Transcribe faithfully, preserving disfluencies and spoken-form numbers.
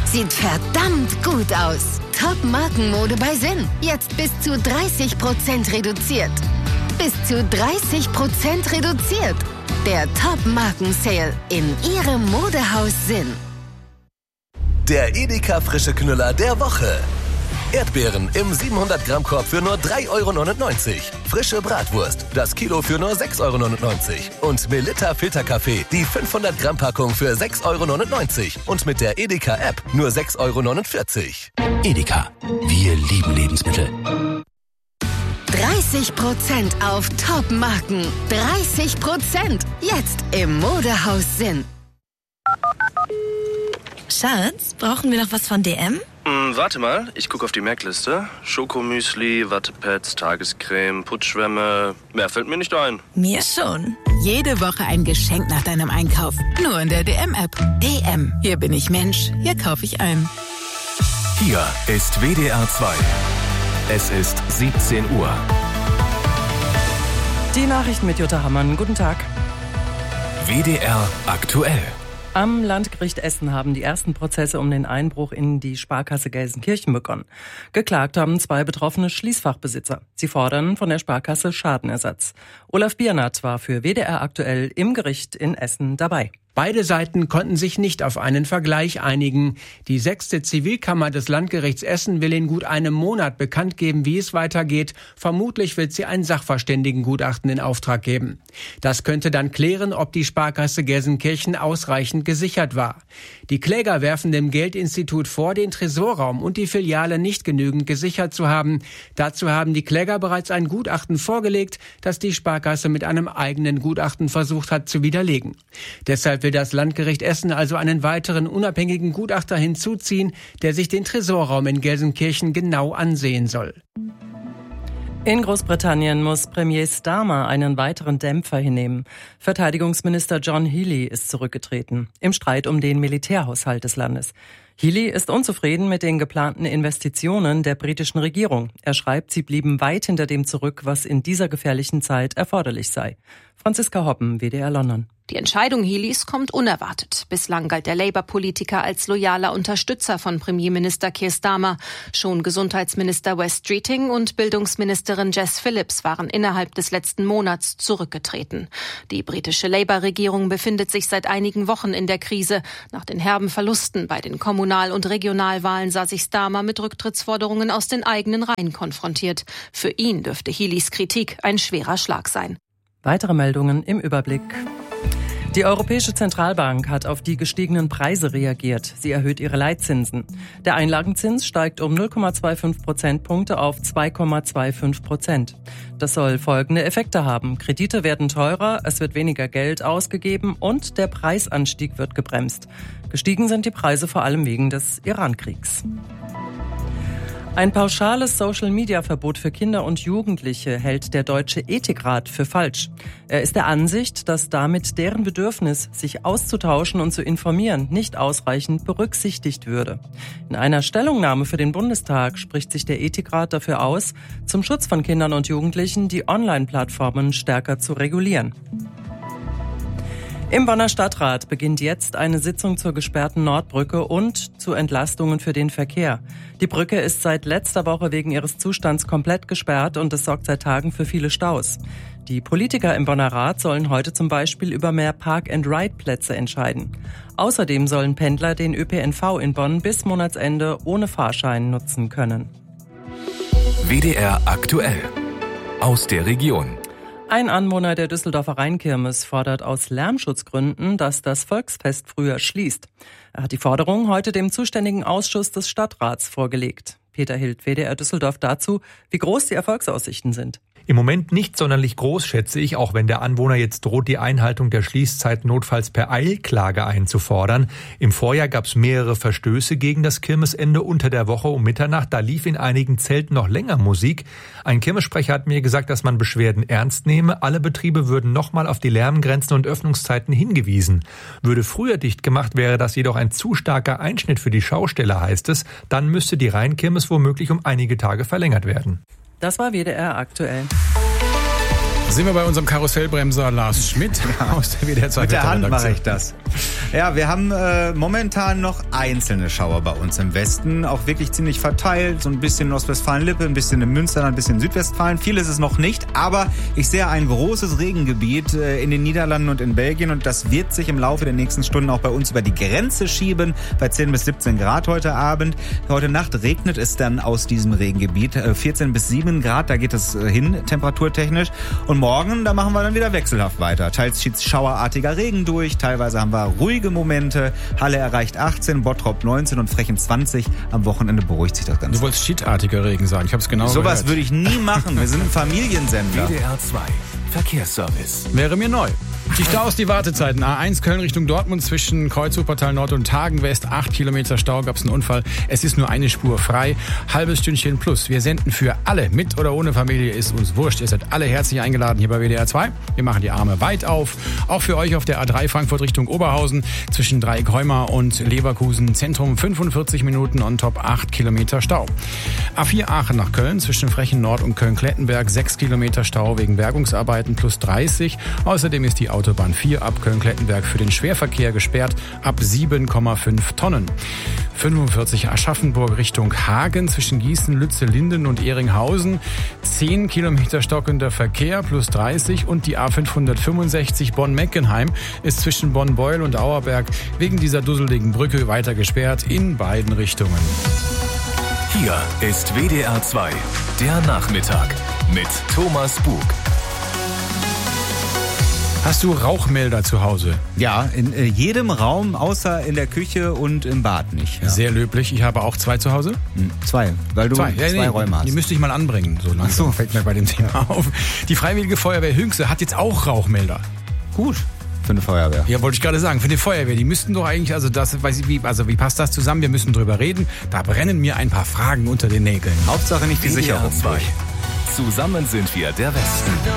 Sieht verdammt gut aus. Top-Markenmode bei Sinn. Jetzt bis zu dreißig Prozent reduziert. Bis zu dreißig Prozent reduziert. Der Top-Marken-Sale in Ihrem Modehaus Sinn. Der Edeka frische Knüller der Woche. Erdbeeren im siebenhundert Gramm Korb für nur drei Euro neunundneunzig. Frische Bratwurst, das Kilo für nur sechs Euro neunundneunzig. Und Melitta Filterkaffee, die fünfhundert Gramm Packung für sechs Euro neunundneunzig. Und mit der Edeka App nur sechs Euro neunundvierzig. Edeka, wir lieben Lebensmittel. dreißig Prozent auf Top-Marken. dreißig Prozent. Jetzt im Modehaus Sinn. Schatz, brauchen wir noch was von D M? Hm, warte mal, ich gucke auf die Merkliste. Schokomüsli, Wattepads, Tagescreme, Putzschwämme. Mehr fällt mir nicht ein. Mir schon. Jede Woche ein Geschenk nach deinem Einkauf. Nur in der D M-App. D M. Hier bin ich Mensch. Hier kaufe ich ein. Hier ist W D R zwei. Es ist siebzehn Uhr. Die Nachrichten mit Jutta Hammann. Guten Tag. W D R aktuell. Am Landgericht Essen haben die ersten Prozesse um den Einbruch in die Sparkasse Gelsenkirchen begonnen. Geklagt haben zwei betroffene Schließfachbesitzer. Sie fordern von der Sparkasse Schadenersatz. Olaf Biernat war für W D R aktuell im Gericht in Essen dabei. Beide Seiten konnten sich nicht auf einen Vergleich einigen. Die sechste Zivilkammer des Landgerichts Essen will in gut einem Monat bekannt geben, wie es weitergeht. Vermutlich wird sie ein Sachverständigengutachten in Auftrag geben. Das könnte dann klären, ob die Sparkasse Gelsenkirchen ausreichend gesichert war. Die Kläger werfen dem Geldinstitut vor, den Tresorraum und die Filiale nicht genügend gesichert zu haben. Dazu haben die Kläger bereits ein Gutachten vorgelegt, das die Sparkasse mit einem eigenen Gutachten versucht hat zu widerlegen. Deshalb will das Landgericht Essen also einen weiteren unabhängigen Gutachter hinzuziehen, der sich den Tresorraum in Gelsenkirchen genau ansehen soll. In Großbritannien muss Premier Starmer einen weiteren Dämpfer hinnehmen. Verteidigungsminister John Healey ist zurückgetreten im Streit um den Militärhaushalt des Landes. Healey ist unzufrieden mit den geplanten Investitionen der britischen Regierung. Er schreibt, sie blieben weit hinter dem zurück, was in dieser gefährlichen Zeit erforderlich sei. Franziska Hoppen, W D R London. Die Entscheidung Healeys kommt unerwartet. Bislang galt der Labour-Politiker als loyaler Unterstützer von Premierminister Keir Starmer. Schon Gesundheitsminister Wes Streeting und Bildungsministerin Jess Phillips waren innerhalb des letzten Monats zurückgetreten. Die britische Labour-Regierung befindet sich seit einigen Wochen in der Krise. Nach den herben Verlusten bei den Kommunal- und Regionalwahlen sah sich Starmer mit Rücktrittsforderungen aus den eigenen Reihen konfrontiert. Für ihn dürfte Healeys Kritik ein schwerer Schlag sein. Weitere Meldungen im Überblick. Die Europäische Zentralbank hat auf die gestiegenen Preise reagiert. Sie erhöht ihre Leitzinsen. Der Einlagenzins steigt um null Komma fünfundzwanzig Prozentpunkte auf zwei Komma fünfundzwanzig Prozent. Das soll folgende Effekte haben. Kredite werden teurer, es wird weniger Geld ausgegeben und der Preisanstieg wird gebremst. Gestiegen sind die Preise vor allem wegen des Iran-Kriegs. Ein pauschales Social-Media-Verbot für Kinder und Jugendliche hält der Deutsche Ethikrat für falsch. Er ist der Ansicht, dass damit deren Bedürfnis, sich auszutauschen und zu informieren, nicht ausreichend berücksichtigt würde. In einer Stellungnahme für den Bundestag spricht sich der Ethikrat dafür aus, zum Schutz von Kindern und Jugendlichen die Online-Plattformen stärker zu regulieren. Im Bonner Stadtrat beginnt jetzt eine Sitzung zur gesperrten Nordbrücke und zu Entlastungen für den Verkehr. Die Brücke ist seit letzter Woche wegen ihres Zustands komplett gesperrt und es sorgt seit Tagen für viele Staus. Die Politiker im Bonner Rat sollen heute zum Beispiel über mehr Park-and-Ride-Plätze entscheiden. Außerdem sollen Pendler den Ö P N V in Bonn bis Monatsende ohne Fahrschein nutzen können. W D R aktuell. Aus der Region. Ein Anwohner der Düsseldorfer Rheinkirmes fordert aus Lärmschutzgründen, dass das Volksfest früher schließt. Er hat die Forderung heute dem zuständigen Ausschuss des Stadtrats vorgelegt. Peter Hild, W D R Düsseldorf dazu, wie groß die Erfolgsaussichten sind. Im Moment nicht sonderlich groß, schätze ich, auch wenn der Anwohner jetzt droht, die Einhaltung der Schließzeit notfalls per Eilklage einzufordern. Im Vorjahr gab es mehrere Verstöße gegen das Kirmesende unter der Woche um Mitternacht. Da lief in einigen Zelten noch länger Musik. Ein Kirmessprecher hat mir gesagt, dass man Beschwerden ernst nehme. Alle Betriebe würden nochmal auf die Lärmgrenzen und Öffnungszeiten hingewiesen. Würde früher dicht gemacht, wäre das jedoch ein zu starker Einschnitt für die Schausteller, heißt es. Dann müsste die Rheinkirmes womöglich um einige Tage verlängert werden. Das war W D R aktuell. Sind wir bei unserem Karussellbremser Lars Schmidt ja. aus der W D R zwei Mit der Hand Redaktion. mache ich das. Ja, wir haben äh, momentan noch einzelne Schauer bei uns im Westen, auch wirklich ziemlich verteilt, so ein bisschen in Ostwestfalen-Lippe, ein bisschen in Münster, ein bisschen in Südwestfalen. Viel ist es noch nicht, aber ich sehe ein großes Regengebiet äh, in den Niederlanden und in Belgien und das wird sich im Laufe der nächsten Stunden auch bei uns über die Grenze schieben, bei zehn bis siebzehn Grad heute Abend. Heute Nacht regnet es dann aus diesem Regengebiet, äh, vierzehn bis sieben Grad, da geht es äh, hin, temperaturtechnisch. Und morgen, da machen wir dann wieder wechselhaft weiter. Teils schießt schauerartiger Regen durch, teilweise haben wir ruhige Momente. Halle erreicht achtzehn, Bottrop neunzehn und Frechen zwanzig. Am Wochenende beruhigt sich das Ganze. Du wolltest cheatartiger Regen sagen, ich habe es genau So gehört. was würde ich nie machen, wir sind ein Familiensender. W D R zwei Verkehrsservice. Wäre mir neu. Die Staus, die Wartezeiten. A eins Köln Richtung Dortmund zwischen Kreuzwuppertal Nord und Tagen West. Acht Kilometer Stau, gab es einen Unfall. Es ist nur eine Spur frei. Halbes Stündchen plus. Wir senden für alle, mit oder ohne Familie, ist uns wurscht. Ihr seid alle herzlich eingeladen hier bei W D R zwei. Wir machen die Arme weit auf. Auch für euch auf der A drei Frankfurt Richtung Oberhausen zwischen Dreieckheumar und Leverkusen. Zentrum fünfundvierzig Minuten on top, acht Kilometer Stau. A vier Aachen nach Köln zwischen Frechen Nord und Köln-Klettenberg. sechs Kilometer Stau wegen Bergungsarbeiten plus dreißig. Außerdem ist die Autobahn vier ab Köln-Klettenberg für den Schwerverkehr gesperrt ab sieben Komma fünf Tonnen. fünfundvierzig Aschaffenburg Richtung Hagen zwischen Gießen, Lütze, Linden und Ehringhausen. zehn Kilometer stockender Verkehr plus dreißig und die A fünfhundertfünfundsechzig Bonn-Meckenheim ist zwischen Bonn-Beuel und Auerberg wegen dieser dusseligen Brücke weiter gesperrt in beiden Richtungen. Hier ist W D R zwei, der Nachmittag mit Thomas Bug. Hast du Rauchmelder zu Hause? Ja, in äh, jedem Raum, außer in der Küche und im Bad nicht. Ja. Sehr löblich. Ich habe auch zwei zu Hause. Hm, zwei, weil du zwei, zwei, ja, nee, Räume hast. Die müsste ich mal anbringen. So langsam so. Fällt mir bei dem Thema auf. Die Freiwillige Feuerwehr Hünxe hat jetzt auch Rauchmelder. Gut. Für eine Feuerwehr. Ja, wollte ich gerade sagen. Für eine Feuerwehr. Die müssten doch eigentlich, also das, weiß ich, wie, also wie passt das zusammen? Wir müssen drüber reden. Da brennen mir ein paar Fragen unter den Nägeln. Hauptsache nicht die Sicherung. Zusammen sind wir der Westen.